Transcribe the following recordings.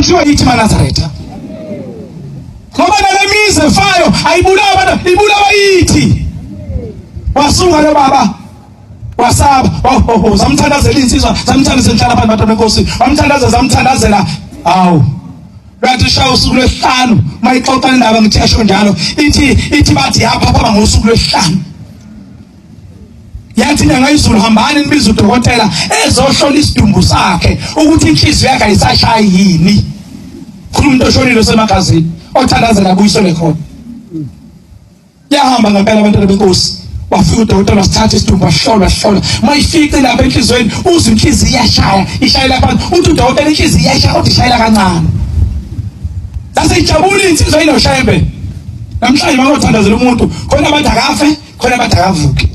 kuthiwa yithi maNazaretha. Ngoba nalemize efayo ayibulawa abantu, ibulawa yithi. Wasunga lo baba wasaba, zamthandazela insizwa, zamthandazela inhlala phansi abantu benkosi, wamthandazela zamthandazela. Awu bathi shawo usuku lwesihlanu mayixoxa indaba ngithesho njalo ithi bathi yapha phaba ngosuku lwesihlanu. Yathi inyanga izulu hambani nibiza udokotela ezohlola isidumbu sakhe ukuthi inhliziyo yakhe ayisashayi yini. Khuluma umuntu oshonile semagazini othandazela kuyisole khona. Yahamba ngempela abantwana benkosi. Wafika udokotela wasithatha isidumbu wahlola. Mayifice lapha enhlizweni uzwe inhliziyo iyashaya, ishayela phansi. Uthi udokotela inhliziyo iyashaya kodwa ishayela kancane. Sasijabula insizwa inoshembe. Namhlanje makothandazela umuntu khona abantu akafe, khona abantu akavuke.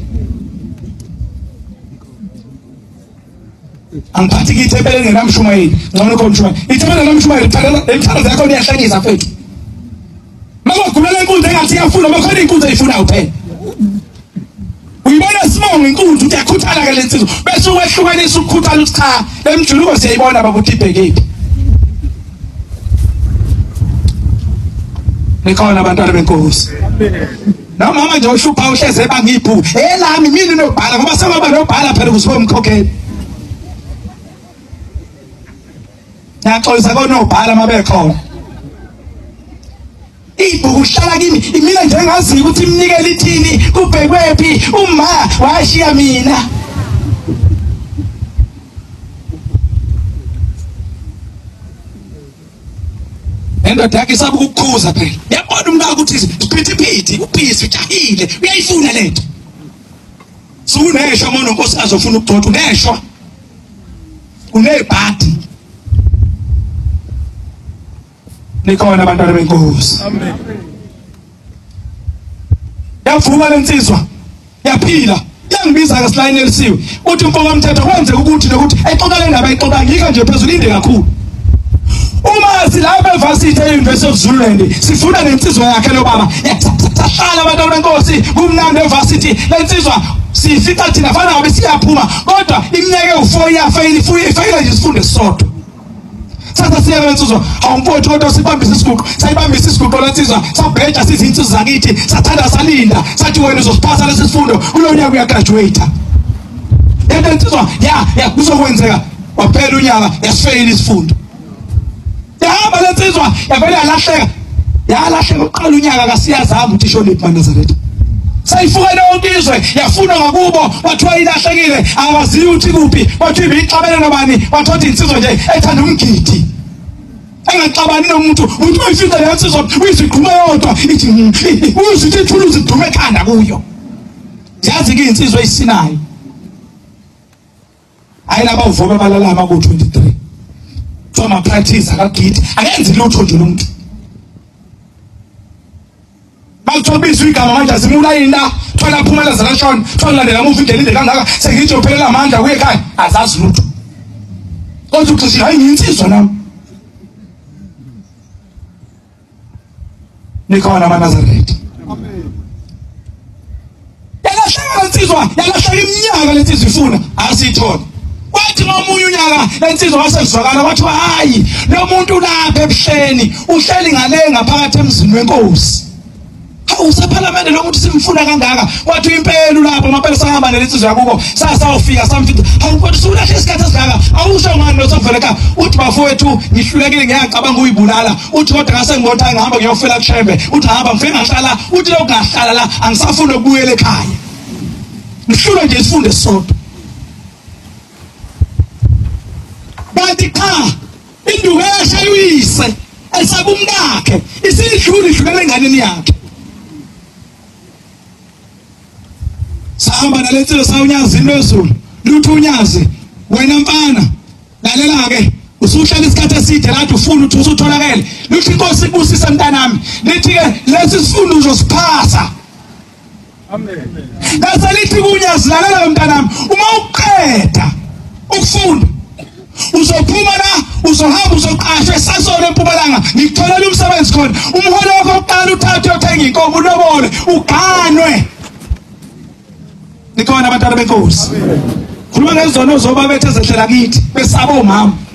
Angiphathi ngithebele ngenamshumayeli, ngcono komshumayeli. Ithebele namshumayeli emthandazela yakho iyahlangisa mfethu. Makugulela inkunzi engathi iyafuna, makhona inkunzi eyifunayo phela. Uyibona Simonga inkunzi uthi yakhuthala ke lensizwa. Bese uwehlukanisa ukukhuthala uthi cha, lemjuluko siyayibona bakuthi ibhekephi. Nikhona abantwana benkosi. Noma manje uhlupha uhleze bangiphu. Lami mina nobhala ngoba sebaba nobhala phela kusibo umkhokheli. Ngiyaxolisa konobhala mabekhona. Ibhuku hlala kimi, mina nje ngazi ukuthi imnikela ithini, kubhekwephi, uma washiya mina. Endoda yakhe isabe ukukhuza phela. Yabona umntaka ukuthi siphithiphithi, uphisi ujahile, uyayifuna lento. Suneshwa mona Nkosi azofuna ukugcotha, uneshwa. Unebhadi. Nikhona abantwana benkosi. Amen. Yavuka lensizwa. Yaphila. Yangibiza ngesilayini elisiwe. Uthi umfoka mthetho kwenze ukuthi nokuthi exoxa indaba ayixoxa ngika nje phezulu inde kakhulu. Uma silapha eVarsity eUniversity of Zululand sifuna nensizwa yakhe lo baba. Yahlala abantwana benkosi kumnandi eVarsity. Lensizwa sifica thina fana ngabe siyaphuma kodwa iminyaka u4 iyafeyila nje sifunde sisodwa. Sasa siyabenzuzwa awumfowethu kodwa sibambisa isiguqo sayibambisa isiguqo lensizwa sabheja sizinsizwa zakithi sathanda salinda sathi wena uzosiphatha lesi sifundo kulonyaka uyagraduate. Yentenzizwa ya kuzokwenzeka waphela unyaka yasifeyila isifundo. Yahamba lensizwa yavele yalahleka uqala unyaka kasiyazama ukuthi ishoniphi maNazaretha. Sayifuka lonke izwe yafuna ngakubo wathiwa ilahlekile awaziyo ukuthi kuphi wathi ibixabene nobani wathothi insizwa nje ethanda umgidi engaxabani nomuntu uthi uyifika lensizwa uyiziqhuma yodwa ithi uzithi ithuluzi dume ekhanda kuyo. Yazi ke insizwa isinayo ayilaba uvoma balalama ku 23 Thoma practice akagidi akenzi lutho nje umuntu. Bathobisa igama manje azimulayina thola phumela zakashona thola landela muvi indlela kangaka sengithi uphelela amandla kuye ekhaya azazi lutho. Kodwa uthi hayi nginsizwa nami. Nikhona maNazaretha. Amen. Yalahleka lensizwa yalahleka iminyaka lensizwa ifuna asithola. Wathi ngomunye unyaka lensizwa wasezwakala wathi hayi lo muntu lapha ebuhleni uhleli ngale ngaphakathi emzini wenkosi. Usaphalamende lokuthi simfuna kangaka wathi impela lapho maphela sahamba nelensizwa yakubo sasawufika samfica awukwethu sulahle isikhathi esingaka awusho ngani losoveleka uthi bafowethu ngihlulekile ngiyacabanga uyibulala uthi kodwa ngase ngibotha ngihamba ngiyofela kushembe uthi hamba ngifike ngahlala uthi lokho ngahlala la angisafuna ukubuyela ekhaya ngihlule nje isifunde sodwa. Bathi cha induku yashayise esabumkakhe isidlule enganeni yakhe. Sahamba nalensizwa sawunyazini lwezulu lutho unyazi wena mfana lalela ke usuhlala isikhathi eside lathi ufuna ukuthi usutholakele lithi inkosi ibusise mntanami lithi ke lesi sifundo uzosiphasa. Amen. Bese lithi kunyazi lalela mntanami uma uqeda ukufunda uzophuma la uzohamba uzoqashwa esasole eMpumalanga ngikutholela umsebenzi khona umholo wakho oqala uthathe uyothenga inkomo ulobole uganwe. Nikhona abantwana benkosi. Khuluma ngezono zobabethe ezehlela kithi besaba omama.